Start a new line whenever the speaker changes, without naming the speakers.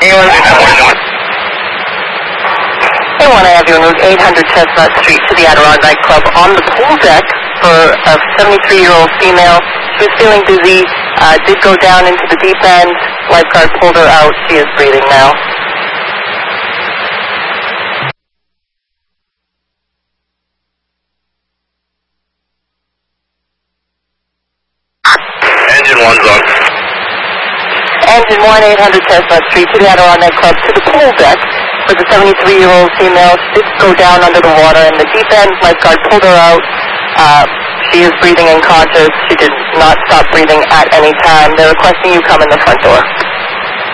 They want to have you on Route 800 Chestnut Street to the Adirondack Club on the pool deck for a 73-year-old female. She was feeling dizzy, did go down into the deep end. Lifeguard pulled her out. She is breathing now.
Engine 1's on.
Engine 1, 800 Chestnut Street to the Adirondack Club to the pool deck for the 73-year-old female. She did go down under the water in the deep end. Lifeguard pulled her out. She is breathing and conscious. She did not stop breathing at any time. They're requesting you come in the front door.